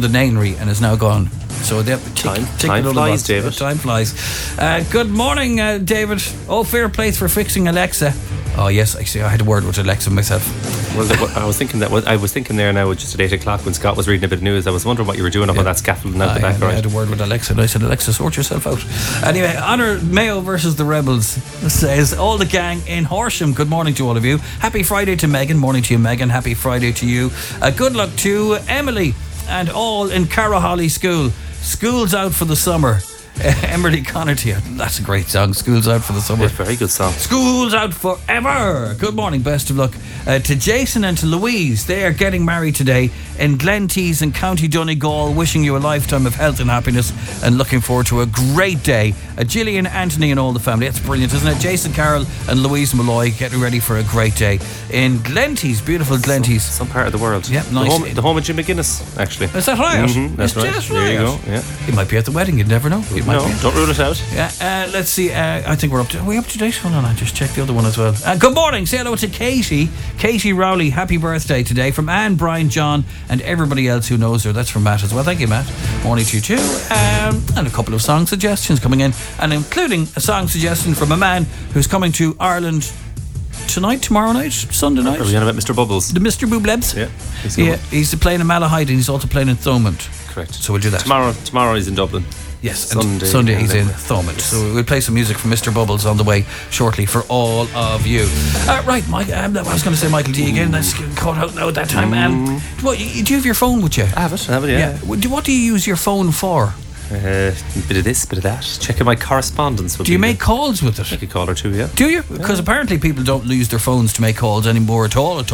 the Nainry and is now gone. So they have to time flies, David. Time flies. Good morning, David. Oh, fair play for fixing Alexa. Oh yes, actually, I had a word with Alexa myself. Well, I was thinking there now, just at 8 o'clock when Scott was reading a bit of news. I was wondering what you were doing up on that scaffolding out the back. I had a word with Alexa and I said, Alexa, sort yourself out. Anyway, Honor Mayo versus the Rebels says, all the gang in Horsham. Good morning to all of you. Happy Friday to Megan. Morning to you, Megan. Happy Friday to you. Good luck to Emily and all in Carraholly School. School's out for the summer. Emerly Connerty. That's a great song. School's out for the summer. Yeah, very good song. School's out forever. Good morning. Best of luck to Jason and to Louise. They are getting married today in Glentees in County Donegal. Wishing you a lifetime of health and happiness and looking forward to a great day. Gillian, Anthony and all the family. That's brilliant, isn't it? Jason Carroll and Louise Malloy getting ready for a great day in Glentees. Beautiful Glentees. Some part of the world. Yeah, nice. The home of Jim McGuinness, actually. Is that right? Mm-hmm, that's right. There you go. Yeah. He might be at the wedding. You'd never know. Don't rule it out. Yeah, let's see. I think we're up to. Are we up to date? Hold on, I just checked the other one as well. Good morning. Say hello to Katie. Katie Rowley. Happy birthday today from Anne, Brian, John, and everybody else who knows her. That's from Matt as well. Thank you, Matt. Morning to you too. And a couple of song suggestions coming in, and including a song suggestion from a man who's coming to Ireland tonight, tomorrow night, Sunday night. Are we on about Mr. Bubbles? The Mr. Bublebs. Yeah. He's playing in Malahide and he's also playing in Thomond. Correct. So we'll do that. Tomorrow he's in Dublin. Yes, Sunday he's in Thomond. So we'll play some music from Mr. Bubbles on the way shortly for all of you. Right, Mike, I was going to say Michael D again. That's caught out now at that time. Do you have your phone with you? I have it, yeah. What do you use your phone for? Bit of this, bit of that. Checking my correspondence. Do you make calls with it? Make a call or two, yeah. Do you? Because apparently people don't use their phones to make calls anymore at all.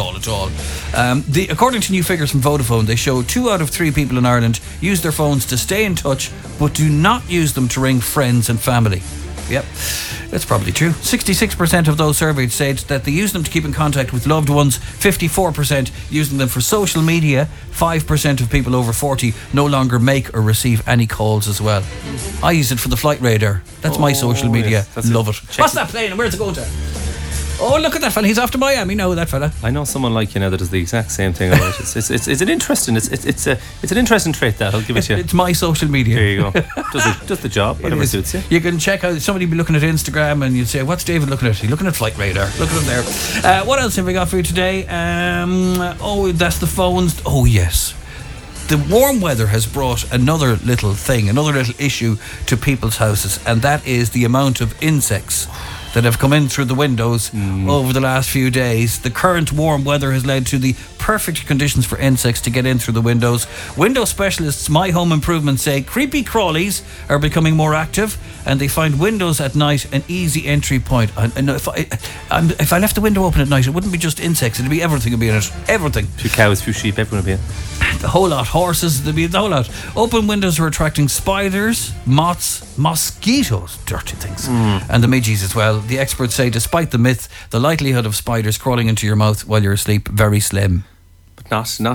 According to new figures from Vodafone, they show 2 out of 3 people in Ireland use their phones to stay in touch, but do not use them to ring friends and family. Yep, that's probably true. 66% of those surveyed said that they use them to keep in contact with loved ones. 54% using them for social media. 5% of people over 40 no longer make or receive any calls as well. I use it for the flight radar. That's my social media. Yes, love it. What's that plane and where's it going to? Oh, look at that fella. He's off to Miami. No, that fella. I know someone like you now that does the exact same thing. It's an interesting. It's an interesting trait that I'll give it to you. It's my social media. There you go. Does the job. Whatever suits you. You can check out. Somebody be looking at Instagram and you'd say, "What's David looking at?" He's looking at Flight Radar. Look at him there. What else have we got for you today? That's the phones. Oh yes. The warm weather has brought another little issue to people's houses, and that is the amount of insects that have come in through the windows over the last few days. The current warm weather has led to the perfect conditions for insects to get in through the windows. Window specialists My Home Improvement say creepy crawlies are becoming more active and they find windows at night an easy entry point. And if I left the window open at night, it wouldn't be just insects, it'd be everything would be in it. Everything. A few cows, a few sheep, everyone would be in. The whole lot. Horses, there'd be the whole lot. Open windows are attracting spiders, moths, mosquitoes, dirty things, and the midges as well. The experts say despite the myth, the likelihood of spiders crawling into your mouth while you're asleep very slim. But not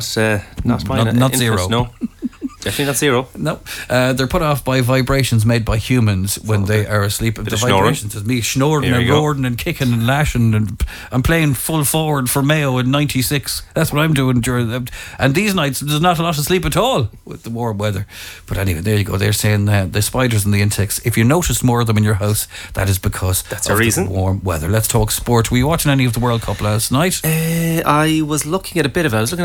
zero. No. Definitely not zero. No. They're put off by vibrations made by humans when they are asleep. The vibrations is me snoring and roaring and kicking and lashing, and I'm playing full forward for Mayo in 96. That's what I'm doing during and these nights there's not a lot of sleep at all with the warm weather. But anyway, there you go. They're saying the spiders and the insects, if you notice more of them in your house, that is because that's a reason. The warm weather. Let's talk sport. Were you watching any of the World Cup last night? I was looking at a bit of it.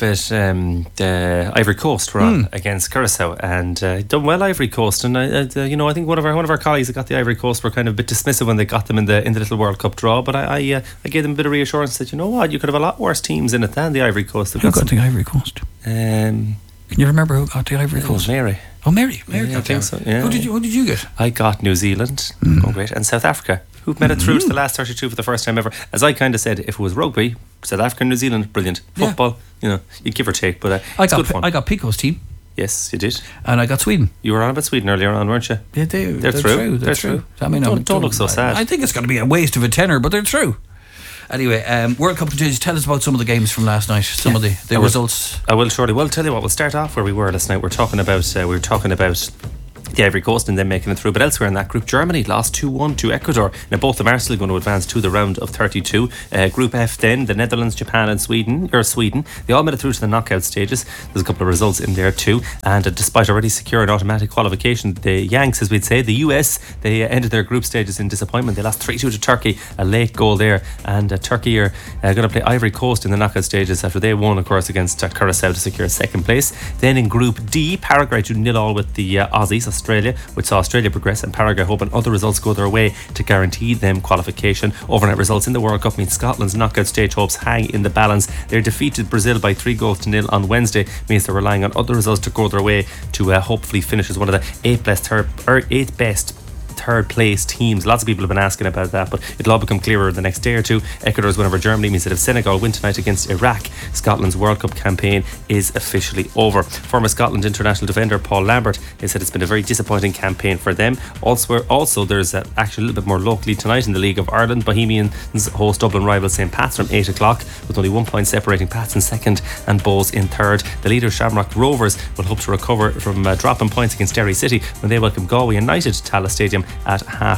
The Ivory Coast were on against Curacao, and done well Ivory Coast, and I think one of our colleagues that got the Ivory Coast were kind of a bit dismissive when they got them in the little World Cup draw, but I gave them a bit of reassurance that, you know what, you could have a lot worse teams in it than the Ivory Coast. Who got the Ivory Coast? Can you remember who got the Ivory Coast? Mary. Oh, Mary. I think so. Yeah. Who did you get? I got New Zealand. Oh, great, and South Africa, who've made it through to the last 32 for the first time ever. As I kind of said, if it was rugby, South Africa and New Zealand, brilliant. Football, you give or take, but it's good fun. I got Pico's team. Yes, you did. And I got Sweden. You were on about Sweden earlier on, weren't you? Yeah, they're true. They're true. I mean, don't look so sad. I think it's going to be a waste of a tenner, but they're true. Anyway, World Cup continues. Tell us about some of the games from last night. Some of the results. I will shortly. Well, tell you what. We'll start off where we were last night. We're talking about the Ivory Coast and then making it through. But elsewhere in that group, Germany lost 2-1 to Ecuador. Now both of them are still going to advance to the round of 32. Group F then, the Netherlands, Japan and Sweden, they all made it through to the knockout stages. There's a couple of results in there too, and despite already securing automatic qualification, the Yanks, as we'd say, the US, they ended their group stages in disappointment. They lost 3-2 to Turkey, a late goal there, and Turkey are going to play Ivory Coast in the knockout stages after they won, of course, against Curacao to secure second place. Then in Group D, Paraguay drew 0-0 with the Aussies, Australia, which saw Australia progress, and Paraguay hoping other results go their way to guarantee them qualification. Overnight results in the World Cup mean Scotland's knockout stage hopes hang in the balance. They defeated Brazil by 3-0 on Wednesday, means they're relying on other results to go their way to hopefully finish as one of the eight best third place teams. Lots of people have been asking about that, but it'll all become clearer in the next day or two. Ecuador's win over Germany means that if Senegal win tonight against Iraq, Scotland's World Cup campaign is officially over. Former Scotland international defender Paul Lambert has said it's been a very disappointing campaign for them. Also there's actually a little bit more locally tonight in the League of Ireland. Bohemians host Dublin rival St Pat's from 8 o'clock, with only 1 point separating Pats in second and Bows in third. The leader Shamrock Rovers will hope to recover from dropping points against Derry City when they welcome Galway United to Tallaght Stadium at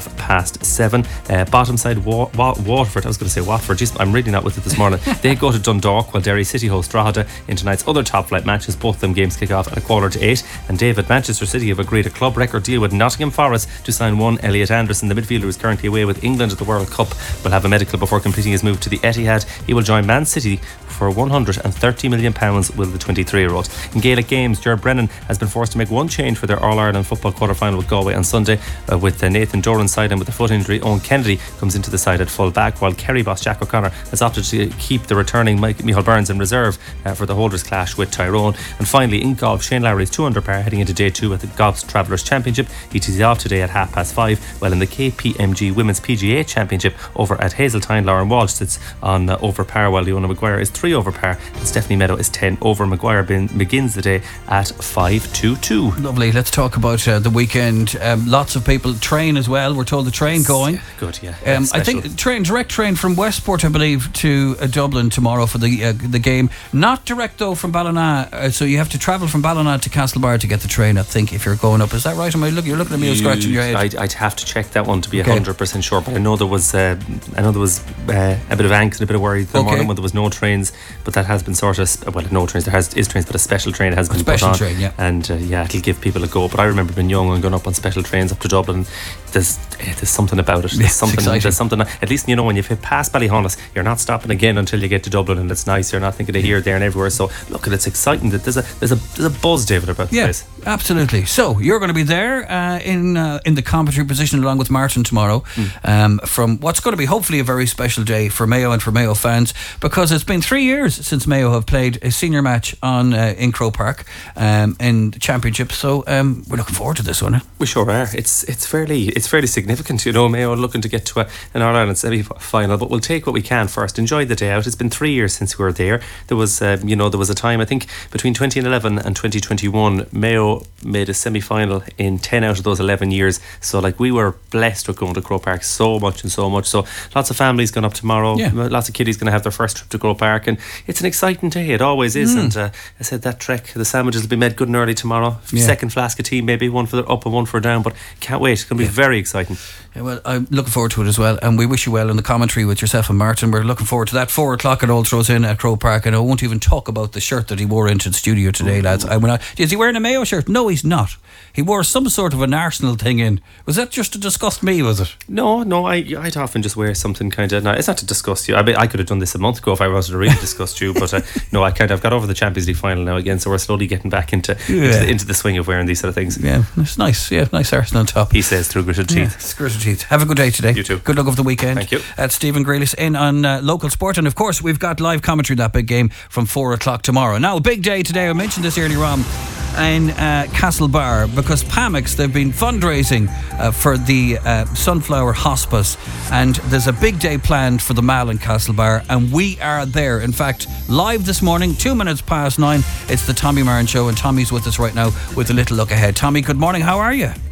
7:30. Bottom side Waterford, I was going to say Watford, jeez, I'm really not with it this morning. They go to Dundalk while Derry City host Drogheda in tonight's other top flight matches. Both of them games kick off at 7:45. And David, Manchester City have agreed a club record deal with Nottingham Forest to sign one Elliot Anderson. The midfielder who is currently away with England at the World Cup will have a medical before completing his move to the Etihad. He will join Man City for £130 million will the 23-year-old. In Gaelic games, Gerard Brennan has been forced to make one change for their All-Ireland football quarter-final with Galway on Sunday, with Nathan Doran side, and with the foot injury, Owen Kennedy comes into the side at full back, while Kerry boss Jack O'Connor has opted to keep the returning Michael Burns in reserve for the holders clash with Tyrone. And finally, in golf, Shane Lowry is 2 under par heading into day 2 at the Golf Travellers Championship. He tees off today at 5:30, while in the KPMG Women's PGA Championship over at Hazeltine, Lauren Walsh sits on over par, while Leona Maguire is 3 over par and Stephanie Meadow is 10 over. Maguire begins the day at 5:22. Lovely. Let's talk about the weekend. Lots of people train as well. We're told the train going. Good, yeah. I think direct train from Westport, I believe, to Dublin tomorrow for the game. Not direct though from Ballina, so you have to travel from Ballina to Castlebar to get the train, I think, if you're going up. Is that right? You're looking at me scratching your head. I'd have to check that one to be 100% sure, but I know there was a bit of angst and a bit of worry the morning when there was no trains, but that has been sort of, well, no trains, there is trains, but a special train has been put on. Train, yeah. And it'll give people a go. But I remember being young and going up on special trains up to Dublin. There's something about it. There's something. At least when you've hit past Ballyhonus, you're not stopping again until you get to Dublin, and it's nice. You're not thinking of here, there, and everywhere. So look, it's exciting that there's a buzz, David, about the place. Absolutely. So you're going to be there in the commentary position along with Martin tomorrow, from what's going to be hopefully a very special day for Mayo and for Mayo fans, because it's been 3 years since Mayo have played a senior match in Croke Park in the championship. So we're looking forward to this one. We sure are. It's fairly significant. Mayo looking to get to an All-Ireland semi-final, but we'll take what we can first. Enjoy the day out. It's been 3 years since we were there. There was there was a time, I think, between 2011 and 2021, Mayo made a semi-final in 10 out of those 11 years. So we were blessed with going to Croke Park so much. So lots of families going up tomorrow. Yeah. Lots of kiddies going to have their first trip to Croke Park, and it's an exciting day. It always is. And I said that trek, the sandwiches will be made good and early tomorrow. Second flask of tea, maybe one for the up and one for down, but can't wait. It's going to be very exciting. Yeah, well, I'm looking forward to it as well, and we wish you well in the commentary with yourself and Martin. We're looking forward to that. 4 o'clock it all throws in at Croke Park, and I won't even talk about the shirt that he wore into the studio today, lads. Is he wearing a Mayo shirt? No, he's not. He wore some sort of an Arsenal thing in. Was that just to disgust me, was it? No, I'd often just wear something kind of... No, it's not to disgust you. I could have done this a month ago if I wanted to really disgust you, but no, I've got over the Champions League final now again, so we're slowly getting back into the swing of wearing these sort of things. Yeah, it's nice. Yeah, nice Arsenal top. He says through gritted teeth. Yeah, gritted teeth. Have a good day today. You too. Good luck over the weekend. Thank you. Stephen Grealish in on Local Sport, and of course we've got live commentary of that big game from 4 o'clock tomorrow. Now, a big day today. I mentioned this earlier on in Castlebar, because PAMIX, they've been fundraising for the Sunflower Hospice, and there's a big day planned for the Mall in Castlebar, and we are there. In fact, live this morning, 9:02, it's the Tommy Marin Show, and Tommy's with us right now with a little look ahead. Tommy, good morning. How are you?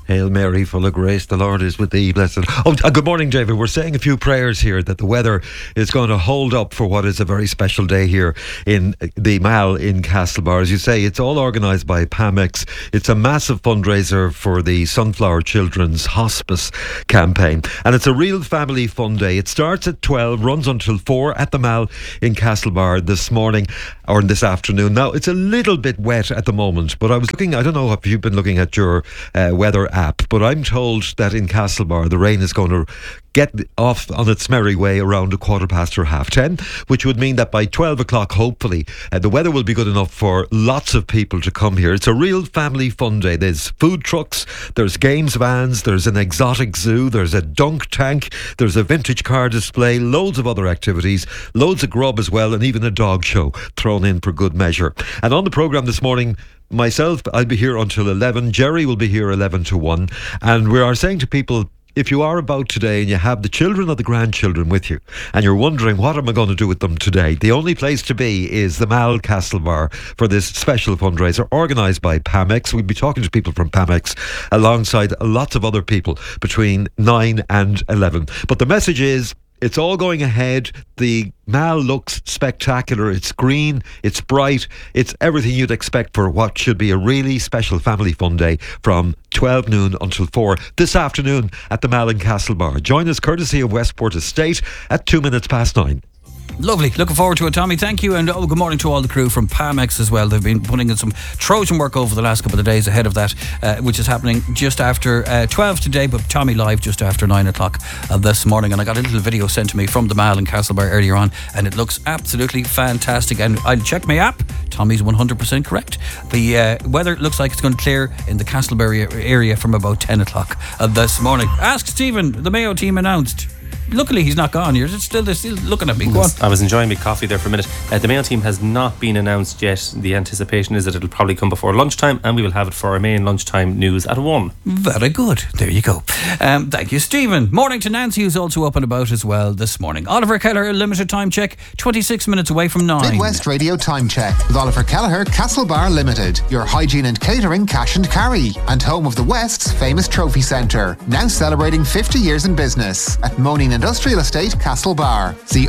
Hail Mary, full of grace, the Lord is with thee, blessed. Good morning, David. We're saying a few prayers here that the weather is going to hold up for what is a very special day here in the Mall in Castlebar. As you say, it's all organised by PAMEX. It's a massive fundraiser for the Sunflower Children's Hospice campaign. And it's a real family fun day. It starts at 12, runs until 4 at the Mall in Castlebar this morning or this afternoon. Now, it's a little bit wet at the moment, but I was looking, I don't know if you've been looking at your weather app, but I'm told that in Castlebar the rain is going to get off on its merry way around 10:15 or 10:30, which would mean that by 12 o'clock, hopefully, the weather will be good enough for lots of people to come here. It's a real family fun day. There's food trucks, there's games vans, there's an exotic zoo, there's a dunk tank, there's a vintage car display, loads of other activities, loads of grub as well, and even a dog show thrown in for good measure. And on the programme this morning, myself, I'll be here until 11. Jerry will be here 11 to 1. And we are saying to people, if you are about today and you have the children or the grandchildren with you and you're wondering what am I going to do with them today, the only place to be is the Mall Castlebar for this special fundraiser organised by PAMEX. We'll be talking to people from PAMEX alongside lots of other people between 9 and 11. But the message is, it's all going ahead. The Mall looks spectacular. It's green, it's bright, it's everything you'd expect for what should be a really special family fun day from 12 noon until 4 this afternoon at the Mall in Castlebar. Join us courtesy of Westport Estate at 9:02. Lovely. Looking forward to it, Tommy. Thank you. And good morning to all the crew from PAMEX as well. They've been putting in some Trojan work over the last couple of days ahead of that, which is happening just after 12 today, but Tommy live just after 9 o'clock this morning. And I got a little video sent to me from the Mall in Castlebar earlier on, and it looks absolutely fantastic. And I'll check my app. Tommy's 100% correct. The weather looks like it's going to clear in the Castlebar area from about 10 o'clock this morning. Ask Stephen, the Mayo team announced. Luckily he's not gone. They're still looking at me. Go on. I was enjoying my coffee there for a minute. The Mayo team has not been announced yet. The anticipation is that it'll probably come before lunchtime, and we will have it for our main lunchtime news at 1. Very good. There you go. Thank you, Stephen. Morning to Nancy, who's also up and about as well this morning. Oliver Kelleher, limited time check, 26 minutes away from 9. Midwest Radio Time Check with Oliver Kelleher, Castlebar Limited. Your hygiene and catering cash and carry. And home of the West's famous trophy centre. Now celebrating 50 years in business at Moaning Industrial Estate, Castlebar. See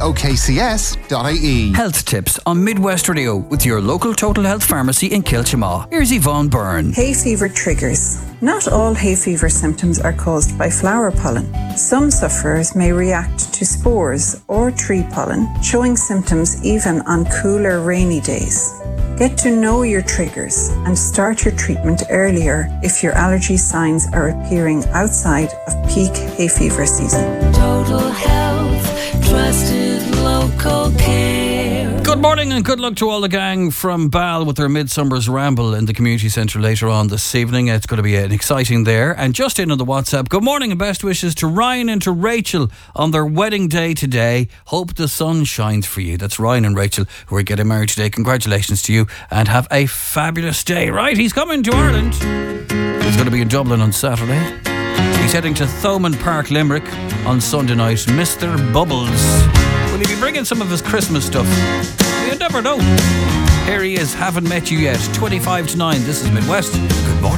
okcs.ie. Health tips on Midwest Radio with your local Total Health Pharmacy in Kilchamaw. Here's Yvonne Byrne. Hay fever triggers. Not all hay fever symptoms are caused by flower pollen. Some sufferers may react to spores or tree pollen, showing symptoms even on cooler, rainy days. Get to know your triggers and start your treatment earlier if your allergy signs are appearing outside of peak hay fever season. Total Health, trusted local care. Good morning and good luck to all the gang from Bal with their Midsummer's Ramble in the community centre later on this evening. It's going to be an exciting there. And just in on the WhatsApp, good morning and best wishes to Ryan and to Rachel on their wedding day today. Hope the sun shines for you. That's Ryan and Rachel who are getting married today. Congratulations to you and have a fabulous day. Right, he's coming to Ireland. He's going to be in Dublin on Saturday. He's heading to Thomond Park, Limerick on Sunday night. Mr. Bubbles. Will he be bringing some of his Christmas stuff? You never know. Here he is, haven't met you yet. 25 to 9. This is Midwest. Good morning.